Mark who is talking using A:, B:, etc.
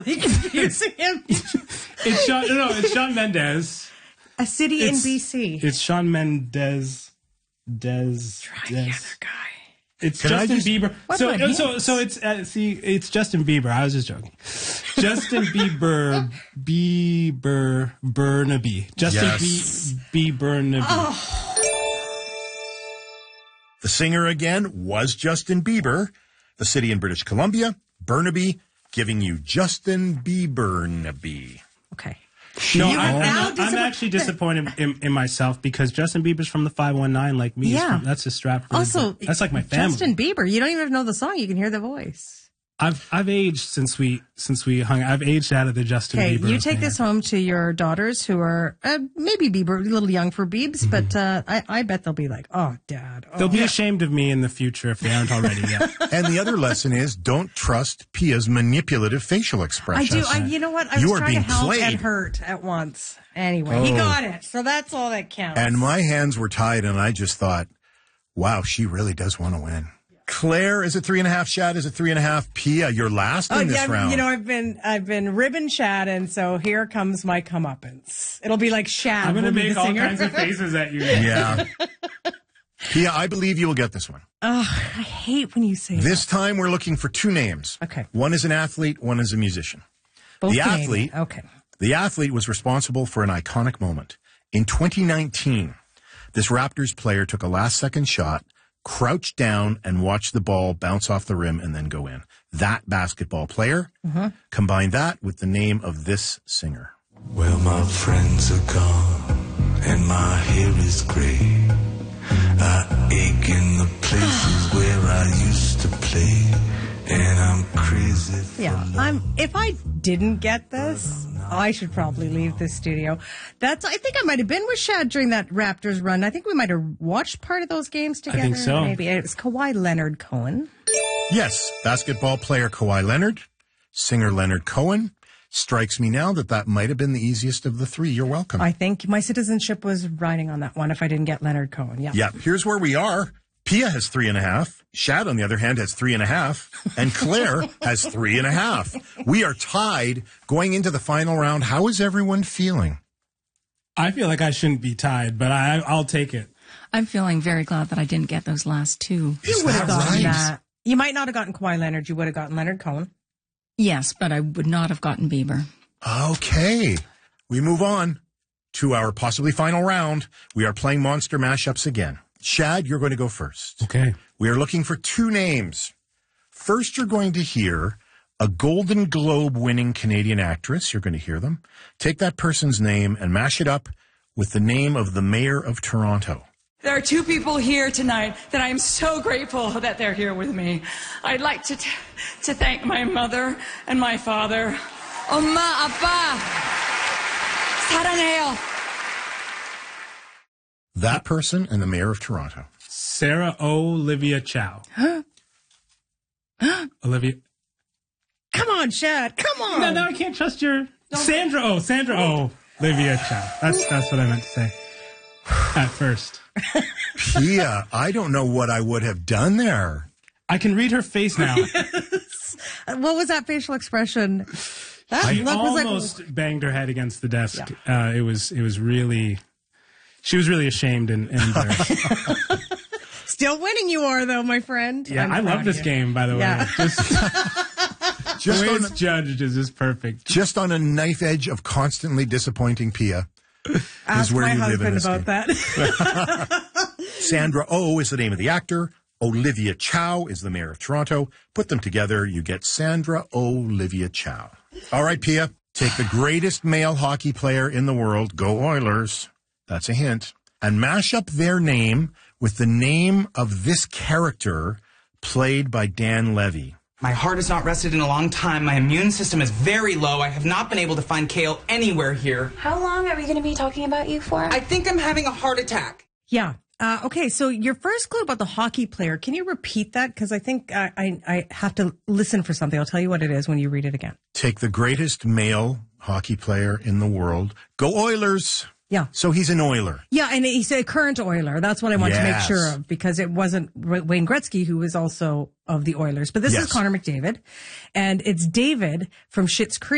A: confusing him.
B: It's Shawn Mendes.
A: A city in BC.
B: It's Shawn Mendes.
A: Try the other guy.
B: It's Justin Bieber.
A: It's
B: It's Justin Bieber. I was just joking. Justin Burnaby. Justin Burnaby.
C: The singer again was Justin Bieber. The city in British Columbia, Burnaby, giving you Justin Biebernaby.
A: Okay.
B: No, I'm actually disappointed in myself because Justin Bieber's from the 519 like me.
A: Yeah.
B: That's a Stratford.
A: Also,
B: that's like my family.
A: Justin Bieber, you don't even know the song. You can hear the voice.
B: I've aged since we hung. I've aged out of the Justin Bieber.
A: Okay, you take this home to your daughters who are maybe Bieber, a little young for Biebs, but I bet they'll be like, "Oh, Dad." Oh.
B: They'll be ashamed of me in the future if they aren't already yet.
C: And the other lesson is don't trust Pia's manipulative facial
A: I
C: expressions.
A: do. You know what? I was trying to help and hurt at once. Anyway, he got it, so that's all that counts.
C: And my hands were tied, and I just thought, wow, she really does want to win. Claire, is it 3.5? Shad, is it 3.5? Pia, you're last in this round.
A: You know, I've been ribbon Shad, and so here comes my comeuppance. It'll be like Shad.
B: I'm going to make all kinds of faces at you.
C: Yeah. Pia, I believe you will get this one.
A: Oh, I hate when you say
C: this time we're looking for two names.
A: Okay.
C: One is an athlete, one is a musician.
A: Both
C: the
A: Canadian.
C: athlete,
A: okay.
C: The athlete was responsible for an iconic moment. In 2019, this Raptors player took a last-second shot, crouched down, and watched the ball bounce off the rim and then go in. That basketball player, combine that with the name of this singer.
D: Well, my friends are gone, and my hair is gray. I ache in the places where I used to play, and I'm crazy for love.
A: If I didn't get this, I should probably leave this studio. I think I might have been with Shad during that Raptors run. I think we might have watched part of those games together.
B: I think so.
A: Maybe it was Kawhi Leonard Cohen.
C: Yes, basketball player Kawhi Leonard, singer Leonard Cohen. Strikes me now that might have been the easiest of the three. You're welcome.
A: I think my citizenship was riding on that one if I didn't get Leonard Cohen. Yeah.
C: Yeah, here's where we are. Pia has 3.5. Shad, on the other hand, has 3.5. And Claire has 3.5. We are tied going into the final round. How is everyone feeling?
B: I feel like I shouldn't be tied, but I'll take it.
E: I'm feeling very glad that I didn't get those last two.
A: You would have gotten that. You might not have gotten Kawhi Leonard. You would have gotten Leonard Cohen.
E: Yes, but I would not have gotten Bieber.
C: Okay. We move on to our possibly final round. We are playing Monster Mashups again. Shad, you're going to go first.
B: Okay.
C: We are looking for two names. First, you're going to hear a Golden Globe winning Canadian actress. You're going to hear them. Take that person's name and mash it up with the name of the mayor of Toronto.
F: There are two people here tonight that I am so grateful that they're here with me. I'd like to thank my mother and my father. Oma, Appa, Saraneo.
C: That person and the mayor of Toronto.
B: Sarah Olivia Chow. Olivia.
A: Come on, Shad. Come on.
B: No, I can't trust your... Sandra Olivia Chow. That's what I meant to say. At first.
C: Pia, I don't know what I would have done there.
B: I can read her face now.
A: What was that facial expression?
B: She almost banged her head against the desk. Yeah. It was really... She was really ashamed and embarrassed.
A: Still winning you are, though, my friend.
B: Yeah, I love this game, by the way.
A: Yeah.
C: Just
B: the way it's judged is just perfect.
C: Just on a knife edge of constantly disappointing Pia.
A: Ask my husband about that.
C: Sandra Oh is the name of the actor. Olivia Chow is the mayor of Toronto. Put them together, you get Sandra Olivia Chow. All right, Pia, take the greatest male hockey player in the world, go Oilers, that's a hint, and mash up their name with the name of this character played by Dan Levy.
G: My heart has not rested in a long time. My immune system is very low. I have not been able to find Kale anywhere here.
H: How long are we going to be talking about you for?
G: I think I'm having a heart attack.
A: Yeah. Okay, so your first clue about the hockey player, can you repeat that? Because I think I have to listen for something. I'll tell you what it is when you read it again.
C: Take the greatest male hockey player in the world. Go Oilers!
A: Yeah.
C: So he's an Oiler.
A: Yeah, and he's a current Oiler. That's what I want to make sure of, because it wasn't Wayne Gretzky, who was also of the Oilers. But this is Connor McDavid, and it's David from Schitt's Creek.